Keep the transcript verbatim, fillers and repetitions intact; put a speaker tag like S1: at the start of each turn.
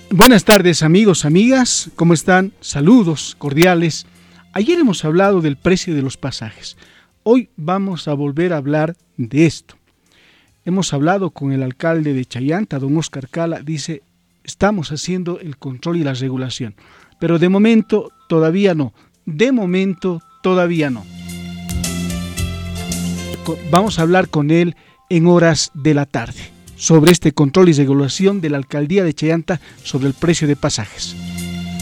S1: Buenas tardes, amigos, amigas, ¿cómo están? Saludos cordiales. Ayer hemos hablado del precio de los pasajes. Hoy vamos a volver a hablar de esto. Hemos hablado con el alcalde de Chayanta, don Oscar Cala. Dice, estamos haciendo el control y la regulación, pero de momento todavía no. De momento todavía no. Vamos a hablar con él en horas de la tarde sobre este control y regulación de la alcaldía de Chayanta sobre el precio de pasajes.